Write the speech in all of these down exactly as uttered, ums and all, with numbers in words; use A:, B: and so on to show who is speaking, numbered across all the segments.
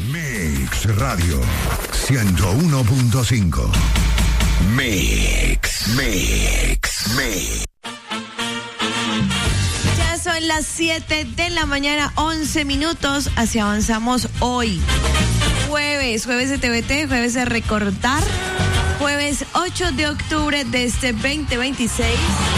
A: Mix Radio ciento uno punto cinco. Mix, Mix, Mix.
B: Ya son las siete de la mañana, once minutos. Así avanzamos hoy. Jueves, jueves de T V T, jueves de recordar. Jueves ocho de octubre de este veinte veintiséis.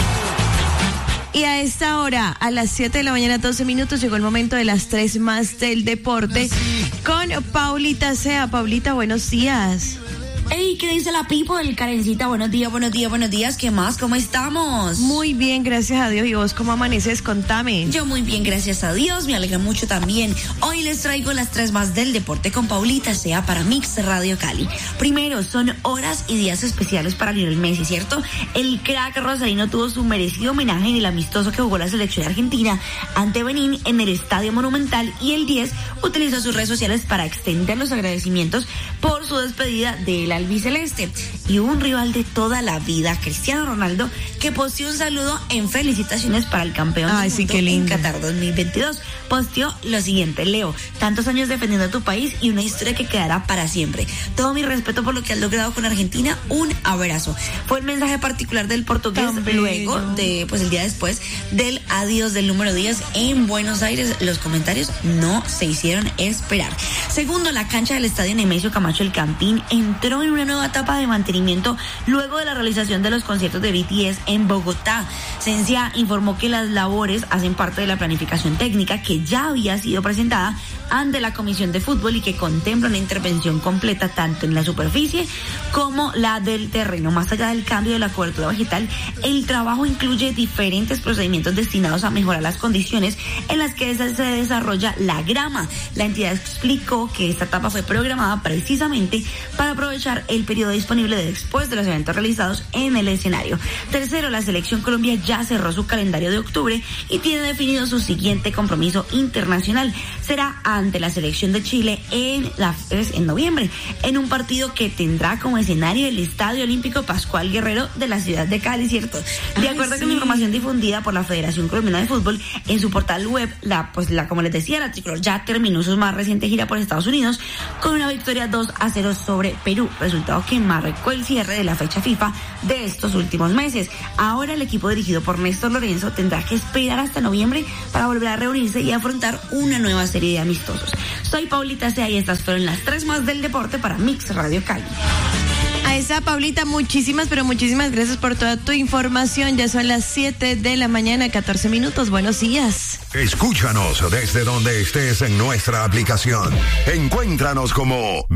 B: Y a esta hora, a las siete de la mañana, doce minutos, llegó el momento de las tres más del deporte con Paulita Sea. Paulita, buenos días.
C: Hey, ¿qué dice la people? Karencita, buenos días, buenos días, buenos días. ¿Qué más? ¿Cómo estamos?
B: Muy bien, gracias a Dios. ¿Y vos cómo amaneces? Contame.
C: Yo muy bien, gracias a Dios. Me alegra mucho también. Hoy les traigo las tres más del deporte con Paulita Sea para Mix Radio Cali. Primero, son horas y días especiales para Lionel Messi, ¿cierto? El crack rosarino tuvo su merecido homenaje en el amistoso que jugó la selección argentina ante Benín en el Estadio Monumental, y el diez utilizó sus redes sociales para extender los agradecimientos por su despedida de la albiceleste. Y hubo un rival de toda la vida, Cristiano Ronaldo, que posteó un saludo en felicitaciones para el campeón
B: Ay,
C: del
B: sí,
C: mundo
B: qué lindo.
C: en Qatar dos mil veintidós. Posteó lo siguiente: Leo, tantos años defendiendo a tu país y una historia que quedará para siempre. Todo mi respeto por lo que has logrado con Argentina. Un abrazo. Fue el mensaje particular del portugués luego de, pues el día después del adiós del número diez en Buenos Aires. Los comentarios no se hicieron esperar. Segundo, la cancha del estadio Nemesio Camacho El Campín entró en una nueva etapa de mantenimiento luego de la realización de los conciertos de B T S en Bogotá. Ciencia informó que las labores hacen parte de la planificación técnica que ya había sido presentada ante la Comisión de Fútbol y que contempla una intervención completa tanto en la superficie como la del terreno. Más allá del cambio de la cobertura vegetal, el trabajo incluye diferentes procedimientos destinados a mejorar las condiciones en las que se desarrolla la grama. La entidad explicó que esta etapa fue programada precisamente para aprovechar el periodo disponible después de los eventos realizados en el escenario. Tercero, la selección Colombia ya cerró su calendario de octubre y tiene definido su siguiente compromiso internacional. Será ante la selección de Chile en, la, en noviembre, en un partido que tendrá como escenario el Estadio Olímpico Pascual Guerrero de la ciudad de Cali, ¿cierto? De acuerdo Ay, sí. con la información difundida por la Federación Colombiana de Fútbol en su portal web, la, pues la, como les decía, la tricolor ya terminó su más reciente gira por Estados Unidos con una victoria dos a cero sobre Perú, resultado que marcó el cierre de la fecha FIFA de estos últimos meses. Ahora el equipo dirigido por Néstor Lorenzo tendrá que esperar hasta noviembre para volver a reunirse y afrontar una nueva serie de amistosos. Soy Paulita Sea y estas fueron las tres más del deporte para Mix Radio Cali.
B: A esa Paulita, muchísimas, pero muchísimas gracias por toda tu información. Ya son las siete de la mañana, catorce minutos. Buenos días.
A: Escúchanos desde donde estés en nuestra aplicación. Encuéntranos como